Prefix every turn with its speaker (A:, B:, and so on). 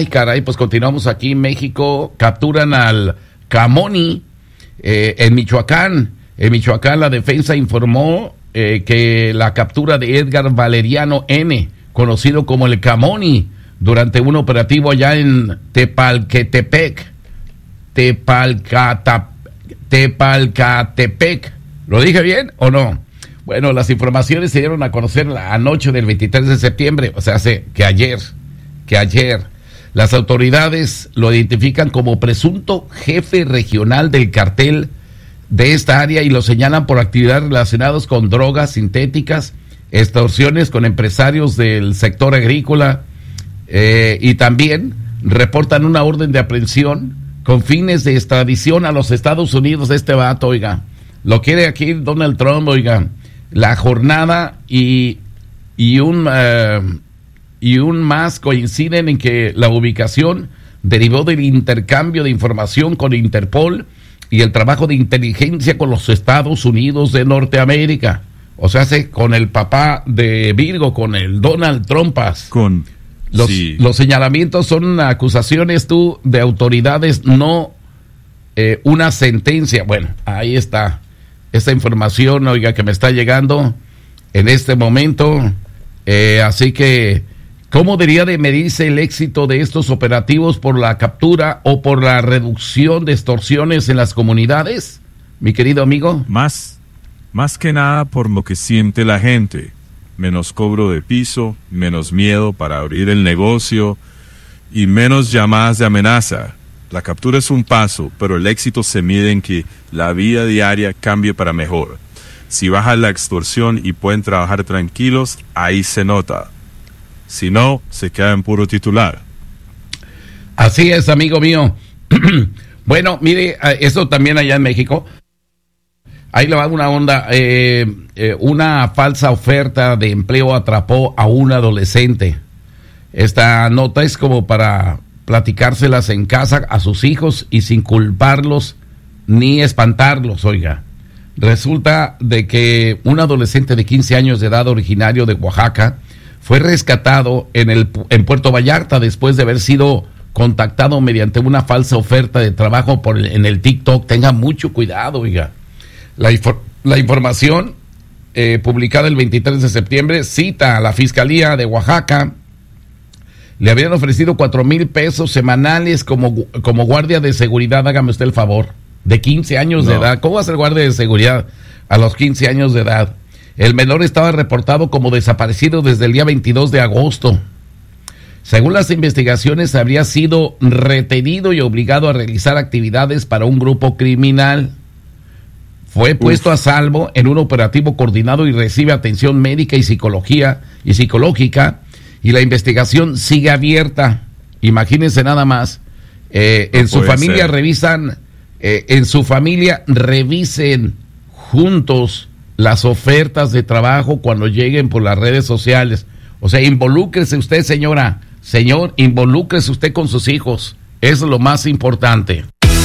A: Ay, caray, pues continuamos aquí en México. Capturan al Camoni en Michoacán. En Michoacán la defensa informó que la captura de Edgar Valeriano N., conocido como el Camoni, durante un operativo allá en Tepalcatepec. ¿Lo dije bien o no? Bueno, las informaciones se dieron a conocer la noche del 23 de septiembre, o sea, que ayer. Las autoridades lo identifican como presunto jefe regional del cartel de esta área y lo señalan por actividades relacionadas con drogas sintéticas, extorsiones con empresarios del sector agrícola, y también reportan una orden de aprehensión con fines de extradición a los Estados Unidos de este vato, oiga. Lo quiere aquí Donald Trump, oiga. La jornada y un más coinciden en que la ubicación derivó del intercambio de información con Interpol y el trabajo de inteligencia con los Estados Unidos de Norteamérica. O sea, con el papá de Virgo, con el Donald Trumpas. Los señalamientos son acusaciones de autoridades, no una sentencia. Bueno, ahí está esta información, oiga, que me está llegando en este momento. Así que, ¿cómo debería de medirse el éxito de estos operativos por la captura o por la reducción de extorsiones en las comunidades, mi querido amigo?
B: Más que nada por lo que siente la gente. Menos cobro de piso, menos miedo para abrir el negocio y menos llamadas de amenaza. La captura es un paso, pero el éxito se mide en que la vida diaria cambie para mejor. Si baja la extorsión y pueden trabajar tranquilos, ahí se nota. Si no, se queda en puro titular.
A: Así es, amigo mío. Bueno, mire, eso también allá en México. Ahí le va una onda. Una falsa oferta de empleo atrapó a un adolescente. Esta nota es como para platicárselas en casa a sus hijos y sin culparlos ni espantarlos, oiga. Resulta de que un adolescente de 15 años de edad originario de Oaxaca fue rescatado en Puerto Vallarta después de haber sido contactado mediante una falsa oferta de trabajo en el TikTok. Tenga mucho cuidado, oiga. La información publicada el 23 de septiembre cita a la Fiscalía de Oaxaca. Le habían ofrecido 4,000 pesos semanales como guardia de seguridad. Hágame usted el favor, de 15 años de edad. ¿Cómo va a ser guardia de seguridad a los 15 años de edad? El menor estaba reportado como desaparecido desde el día 22 de agosto. Según las investigaciones, habría sido retenido y obligado a realizar actividades para un grupo criminal. Fue puesto a salvo en un operativo coordinado y recibe atención médica y psicológica, y la investigación sigue abierta. Imagínense nada más. En su familia revisen juntos las ofertas de trabajo cuando lleguen por las redes sociales. O sea, involúcrese usted, señora, señor, involúcrese usted con sus hijos. Es lo más importante.